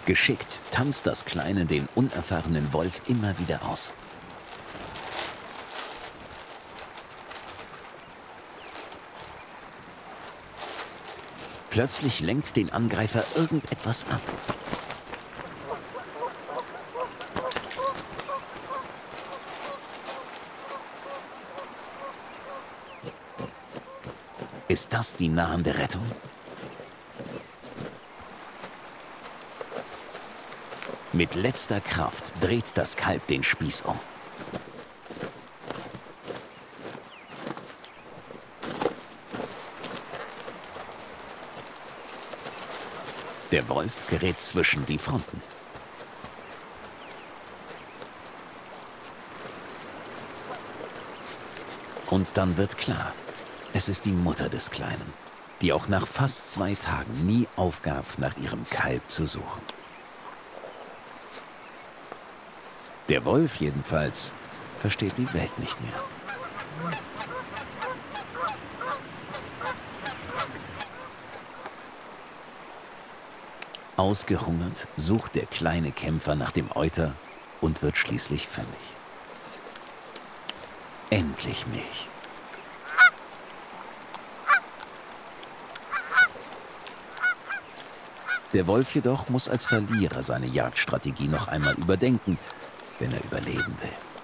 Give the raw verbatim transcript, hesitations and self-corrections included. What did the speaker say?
Geschickt tanzt das Kleine den unerfahrenen Wolf immer wieder aus. Plötzlich lenkt den Angreifer irgendetwas ab. Ist das die nahende Rettung? Mit letzter Kraft dreht das Kalb den Spieß um. Der Wolf gerät zwischen die Fronten. Und dann wird klar, es ist die Mutter des Kleinen, die auch nach fast zwei Tagen nie aufgab, nach ihrem Kalb zu suchen. Der Wolf jedenfalls versteht die Welt nicht mehr. Ausgehungert sucht der kleine Kämpfer nach dem Euter und wird schließlich fündig. Endlich Milch. Der Wolf jedoch muss als Verlierer seine Jagdstrategie noch einmal überdenken, wenn er überleben will.